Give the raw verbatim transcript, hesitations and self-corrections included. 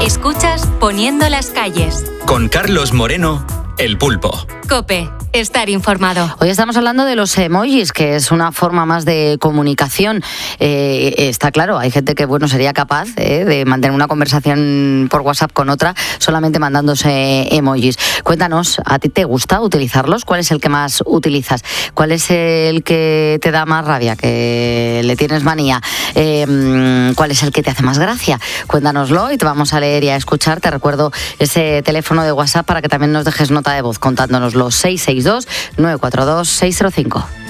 Escuchas Poniendo las calles. Con Carlos Moreno, El Pulpo. COPE. Estar informado. Hoy estamos hablando de los emojis, que es una forma más de comunicación. Eh, está claro, hay gente que bueno sería capaz eh, de mantener una conversación por WhatsApp con otra solamente mandándose emojis. Cuéntanos, ¿a ti te gusta utilizarlos? ¿Cuál es el que más utilizas? ¿Cuál es el que te da más rabia, que le tienes manía? Eh, ¿Cuál es el que te hace más gracia? Cuéntanoslo y te vamos a leer y a escuchar. Te recuerdo ese teléfono de WhatsApp para que también nos dejes nota de voz contándonos los seis seis dos nueve cuatro dos seis cero cinco.